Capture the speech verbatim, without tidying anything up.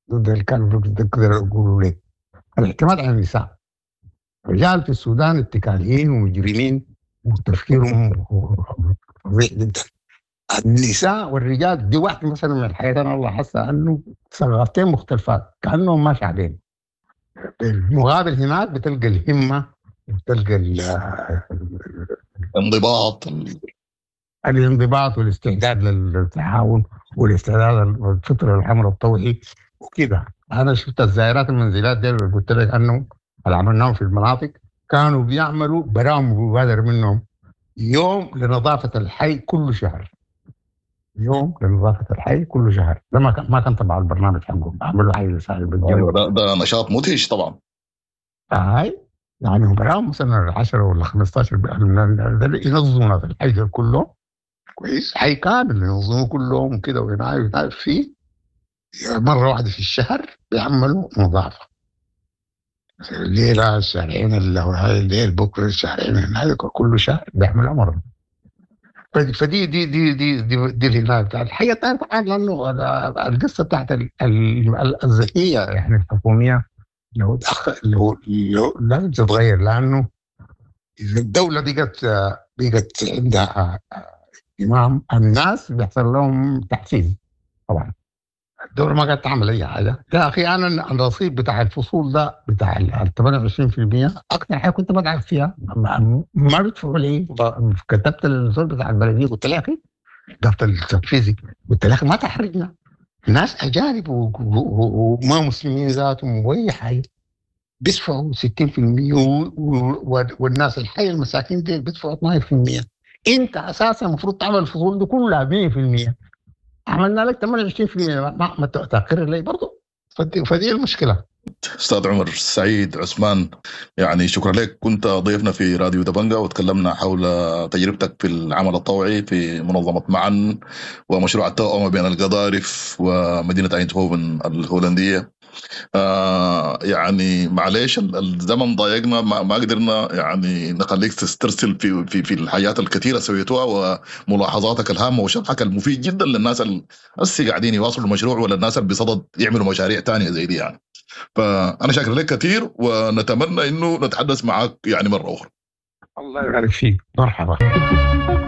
ضد اللي كانوا بيقدروا يقولوا لي الاعتماد على النساء. الرجال في السودان اتكاليين ومجرمين وتفكيرهم فظيع جدا. النساء والرجال دي واحدة مثلا من الحياة، أنا الله حاسة أنه ثقافتين مختلفات كأنهم ما شعبين. المقابل هناك بتلقى الهمة، بتلقى ال- انضباط. الانضباط والاستعداد للتعاون والاستعداد للفطر الحمر الطوعي وكده. أنا شفت الزائرات المنزلات دي اللي قلت لك أنه اللي عملناهم في المناطق كانوا بيعملوا برامج مبادرة منهم، يوم لنظافة الحي كل شهر، يوم لنظافة الحي كل شهر. ده ما كان ما كان تبع البرنامج حقهم، عملوا حي لسائل ايوه، بالجو. ده, ده نشاط مدهش طبعا. هاي يعني هم برامج مثلا عشرة ولا خمستاشر ده اللي ينظموا في الحي ده كله كويس، حي كامل ينظموا كلهم كده وينعي وينعي فيه مرة واحدة في الشهر بيعملوا نظافة. الليلة الشهرين اللي هو هاي الليل بكرة الشهرين هذا كل شهر بيعملوا مرة. فدي فدي دي دي دي دي, دي الهناك الحقيقة الثانية طبعا، لأنه القصة بتاعت ال- ال- الذكية يعني الحكومية لو تأخ- لو لو لازم تتغير، لأنه إذا الدولة بقت بقت عندها إمام الناس بيحصل لهم تحفيز. طبعا الدولة ما قاعدة تعمل أي حاجة. يا أخي أنا الرصيد بتاع الفصول ده بتاع ال ثمانية وعشرين بالمئة أكثر حاجة كنت بدعم فيها ما, ما بيدفعوا لي. كتبت الرصيد بتاع البلدية قلت له يا أخي ضغط التنفيذي، قلت له ما تحرجنا، ناس أجانب و- و- وما مسلمين ذاتهم وأي حاجة بيدفعوا ستين بالمئة و- و- والناس الحي المساكين دي بيدفعوا اثناشر بالمئة. أنت أساسا المفروض تعمل الفصول دي كلها مية بالمئة، عملنا لك ثمانية وعشرين بالمئة ما, ما تقرر لي برضه. فدي, فدي المشكلة. استاذ عمر سعيد عثمان، يعني شكرا لك، كنت ضيفنا في راديو دبنجا وتكلمنا حول تجربتك في العمل الطوعي في منظمة معا ومشروع التوأمة بين القضارف ومدينة اينتهوفن الهولندية. آه يعني معليش ال- الزمن ضايقنا، ما, ما قدرنا يعني نخليك تسترسل في في في الحاجات الكثيرة سويتوها وملاحظاتك الهامة وشرحك المفيد جدا للناس اللي هسه قاعدين يواصلوا المشروع ولا الناس اللي بصدد يعملوا مشاريع تانية زي دي يعني. فأنا شاكر لك كثير ونتمنى إنه نتحدث معك يعني مرة أخرى. الله يبارك فيك، مرحبا.